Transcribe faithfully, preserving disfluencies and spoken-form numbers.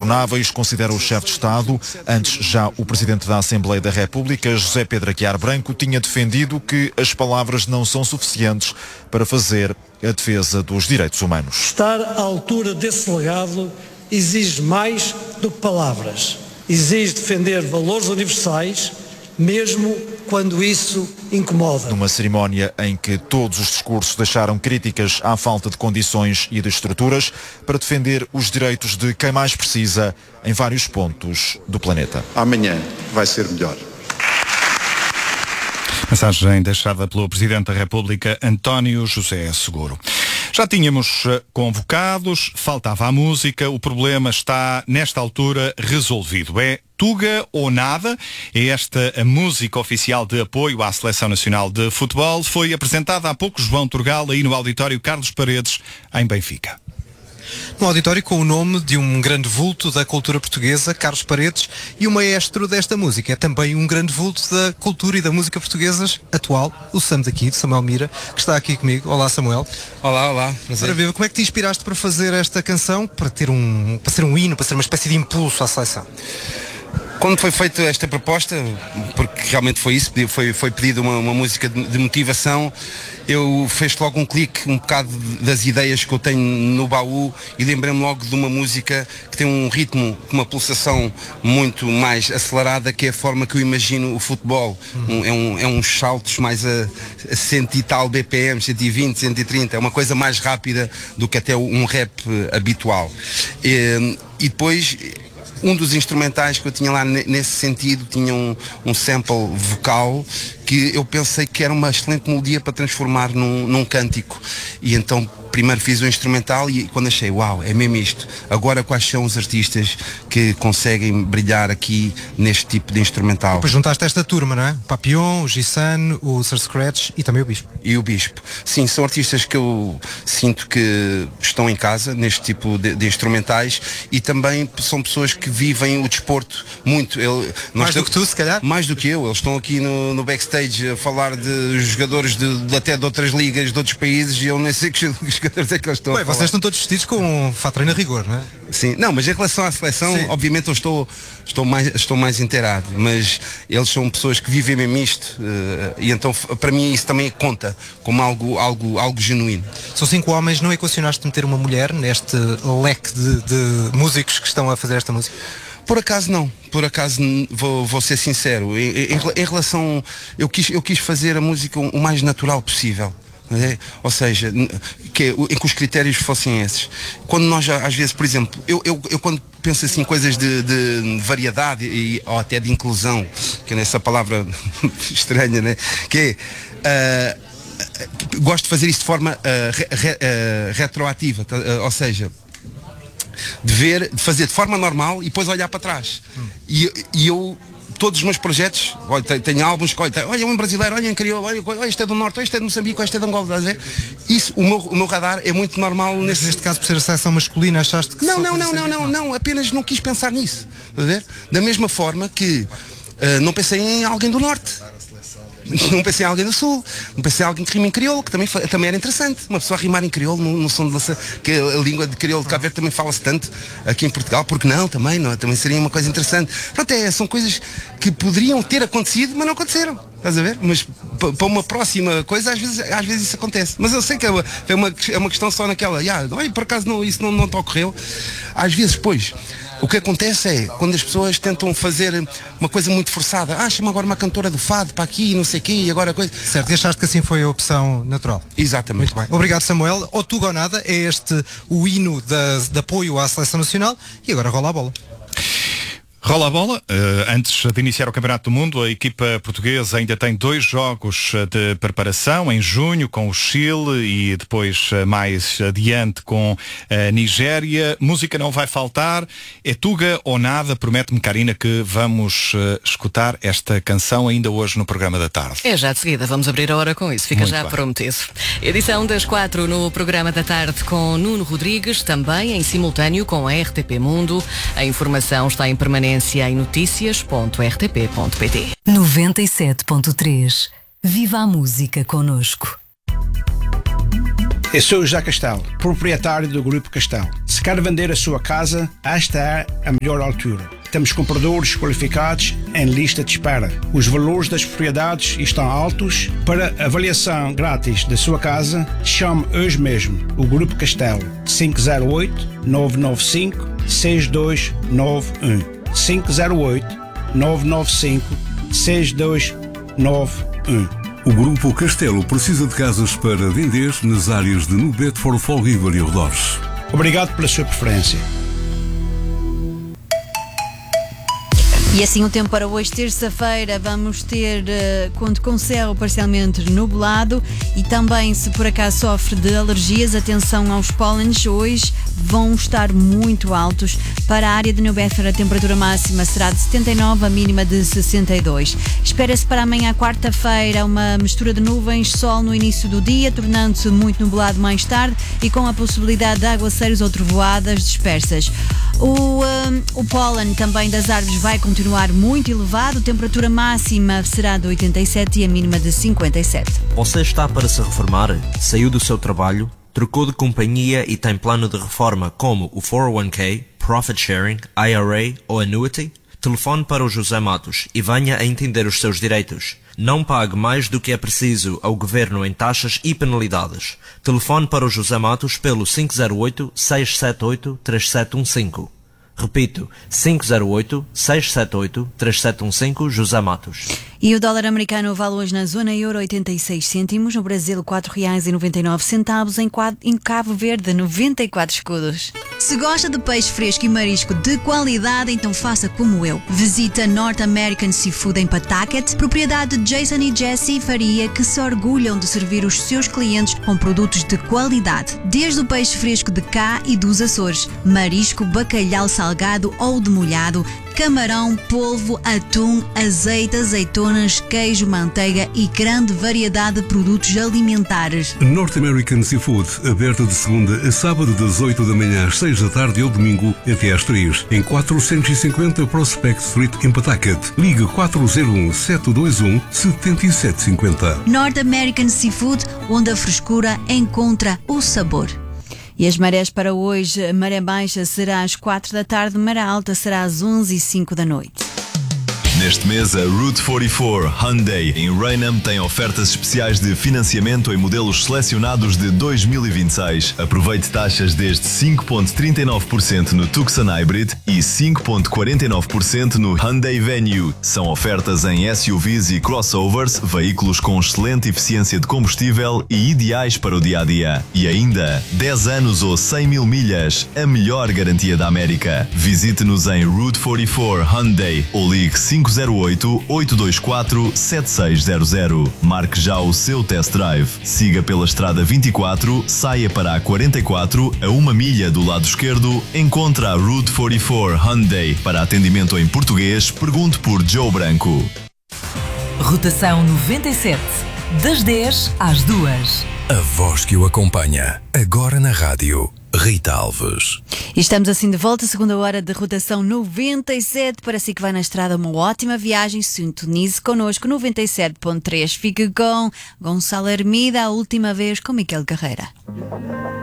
incontornáveis, considera o chefe de Estado. Antes, já o Presidente da Assembleia da República, José Pedro Aguiar Branco, tinha defendido que as palavras não são suficientes para fazer a defesa dos direitos humanos. Estar à altura desse legado exige mais do que palavras. Exige defender valores universais, mesmo quando isso incomoda. Numa cerimónia em que todos os discursos deixaram críticas à falta de condições e de estruturas para defender os direitos de quem mais precisa em vários pontos do planeta. Amanhã vai ser melhor. Mensagem deixada pelo Presidente da República, António José Seguro. Já tínhamos convocados, faltava a música, o problema está, nesta altura, resolvido. É Tuga ou Nada, é esta a música oficial de apoio à Seleção Nacional de Futebol. Foi apresentada há pouco João Turgal, aí no auditório Carlos Paredes, em Benfica. No auditório com o nome de um grande vulto da cultura portuguesa, Carlos Paredes, e o maestro desta música é também um grande vulto da cultura e da música portuguesas atual, o Sam daqui, de Samuel Mira, que está aqui comigo. Olá, Samuel. Olá, olá. Ora, viva, como é que te inspiraste para fazer esta canção, para ter um, para ser um hino, para ser uma espécie de impulso à seleção? Quando foi feita esta proposta, porque realmente foi isso, foi, foi pedido uma, uma música de, de motivação, eu fiz logo um clique, um bocado das ideias que eu tenho no baú e lembrei-me logo de uma música que tem um ritmo, uma pulsação muito mais acelerada, que é a forma que eu imagino o futebol. Um, é, um, é uns saltos mais a, a cento e tal B P M, cento e vinte, cento e trinta, é uma coisa mais rápida do que até um rap habitual. E, e depois... Um dos instrumentais que eu tinha lá nesse sentido tinha um, um sample vocal que eu pensei que era uma excelente melodia para transformar num, num cântico. E então primeiro fiz o instrumental e quando achei, uau, é mesmo isto. Agora quais são os artistas que conseguem brilhar aqui neste tipo de instrumental? Depois juntaste esta turma, não é? O Papillon, o Gisane, o Sir Scratch e também o Bispo. E o Bispo. Sim, são artistas que eu sinto que estão em casa neste tipo de, de instrumentais e também são pessoas que vivem o desporto muito. Ele, mais do que tu, se calhar? Mais do que eu. Eles estão aqui no, no backstage a falar de jogadores de, de até de outras ligas, de outros países e eu nem sei que jogadores é que eles estão Bem, a falar. vocês estão todos vestidos com um fato treino a rigor, não é? Sim, não, mas em relação à seleção, sim, obviamente eu estou, estou, mais, estou mais inteirado, mas eles são pessoas que vivem mesmo isto uh, e então para mim isso também conta como algo, algo, algo genuíno. São cinco homens, não equacionaste meter uma mulher neste leque de, de músicos que estão a fazer esta música? Por acaso não, por acaso vou, vou ser sincero, em, em, em relação, eu quis, eu quis fazer a música o mais natural possível. É? Ou seja, que, em que os critérios fossem esses. Quando nós, às vezes, por exemplo, eu, eu, eu quando penso assim coisas de, de variedade e, ou até de inclusão, que é essa palavra estranha, né? Que é, uh, gosto de fazer isso de forma uh, re, re, uh, retroativa, uh, ou seja, de ver, de fazer de forma normal e depois olhar para trás. Hum. E, e eu todos os meus projetos, olha, tenho, tenho álbuns, olha, olha um brasileiro, olha em crioulo, olha, olha este é do Norte, este é de Moçambique, este é de Angola, a ver? Isso, o meu, o meu radar é muito normal nesse... Neste caso, por ser a seleção masculina, achaste que... Não, não, não, não, não, não, apenas não quis pensar nisso, a ver? Da mesma forma que uh, não pensei em alguém do Norte. Não pensei em alguém do Sul, não pensei em alguém que rima em crioulo, que também, também era interessante. Uma pessoa a rimar em crioulo no, no som de lança, que a língua de crioulo de Cabo Verde também fala-se tanto aqui em Portugal, porque não, também, não, também seria uma coisa interessante. Pronto, é, são coisas que poderiam ter acontecido, mas não aconteceram. Estás a ver? Mas para uma próxima coisa, às vezes, às vezes isso acontece. Mas eu sei que é uma, é uma, é uma questão só naquela, yeah, olha, por acaso não, isso não, não te ocorreu. Às vezes, pois, o que acontece é, quando as pessoas tentam fazer uma coisa muito forçada, ah, chama agora uma cantora do fado para aqui, não sei o quê, e agora a coisa... Certo, e achaste que assim foi a opção natural? Exatamente. Muito bem. Obrigado, Samuel. Ou Tuga ou Nada, é este o hino da, de apoio à Seleção Nacional e agora rola a bola. Rola a bola. Uh, antes de iniciar o Campeonato do Mundo, a equipa portuguesa ainda tem dois jogos de preparação, em junho com o Chile e depois uh, mais adiante com a Nigéria. Música não vai faltar. É Tuga ou Nada. Promete-me, Karina, que vamos uh, escutar esta canção ainda hoje no programa da tarde. É já de seguida. Vamos abrir a hora com isso. Fica Muito já bem. prometido. Edição das quatro no programa da tarde com Nuno Rodrigues, também em simultâneo com a R T P Mundo. A informação está em permanência em notícias ponto r t p ponto p t. noventa e sete ponto três. Viva a música connosco. Eu sou o José Castelo, proprietário do Grupo Castelo. Se quer vender a sua casa, esta é a melhor altura. Temos compradores qualificados em lista de espera. Os valores das propriedades estão altos. Para avaliação grátis da sua casa, chame hoje mesmo o Grupo Castelo cinco zero oito, nove nove cinco, seis dois nove um. cinco zero oito, nove nove cinco, seis dois nove um. O Grupo Castelo precisa de casas para vender nas áreas de New Bedford, Fall River e arredores. Obrigado pela sua preferência. E assim o tempo para hoje, terça-feira, vamos ter uh, conto com céu parcialmente nublado e também, se por acaso sofre de alergias, atenção aos pólenes, hoje vão estar muito altos. Para a área de New Bedford, a temperatura máxima será de setenta e nove, a mínima de sessenta e dois. Espera-se para amanhã, quarta-feira, uma mistura de nuvens, sol no início do dia, tornando-se muito nublado mais tarde e com a possibilidade de aguaceiros ou trovoadas dispersas. O, um, o pólen também das árvores vai continuar muito elevado, a temperatura máxima será de oitenta e sete e a mínima de cinquenta e sete. Você está para se reformar? Saiu do seu trabalho? Trocou de companhia e tem plano de reforma como o quatro oh one k, Profit Sharing, I R A ou Annuity? Telefone para o José Matos e venha a entender os seus direitos. Não pague mais do que é preciso ao Governo em taxas e penalidades. Telefone para o José Matos pelo cinco zero oito, seis sete oito, três sete um cinco. Repito, cinco zero oito, seis sete oito, três sete um cinco, José Matos. E o dólar americano vale hoje na zona euro oitenta e seis cêntimos, no Brasil quatro reais e noventa e nove centavos, em, em Cabo Verde noventa e quatro escudos. Se gosta de peixe fresco e marisco de qualidade, então faça como eu. Visita North American Seafood em Pawtucket, propriedade de Jason e Jessie Faria, que se orgulham de servir os seus clientes com produtos de qualidade. Desde o peixe fresco de cá e dos Açores, marisco, bacalhau salgado ou demolhado, camarão, polvo, atum, azeite, azeitonas, queijo, manteiga e grande variedade de produtos alimentares. North American Seafood, aberta de segunda a sábado das oito da manhã às seis da tarde e ao domingo até às três, em quatrocentos e cinquenta Prospect Street em Pawtucket. Ligue quatro zero um, sete dois um, sete sete cinco zero. North American Seafood, onde a frescura encontra o sabor. E as marés para hoje, a maré baixa será às quatro da tarde, maré alta será às onze e cinco da noite. Neste mês, a Route quarenta e quatro Hyundai em Raynham tem ofertas especiais de financiamento em modelos selecionados de dois mil e vinte e seis. Aproveite taxas desde cinco vírgula trinta e nove por cento no Tucson Hybrid e cinco vírgula quarenta e nove por cento no Hyundai Venue. São ofertas em S U Vs e crossovers, veículos com excelente eficiência de combustível e ideais para o dia-a-dia. E ainda, dez anos ou cem mil milhas, a melhor garantia da América. Visite-nos em Route quarenta e quatro Hyundai ou ligue cinco zero oito, oito dois quatro, sete seis zero zero. Marque já o seu test drive. Siga pela estrada vinte e quatro, saia para a quarenta e quatro, a uma milha do lado esquerdo, encontra a Route quarenta e quatro Hyundai. Para atendimento em português, pergunte por Joe Branco. Rotação noventa e sete, das dez às duas. A voz que o acompanha, agora na rádio. Rita Alves. E estamos assim de volta, segunda hora de rotação noventa e sete. Para si que vai na estrada, uma ótima viagem. Sintonize connosco noventa e sete ponto três. Fique com Gonçalo Hermida, a última vez com Miquel Carreira.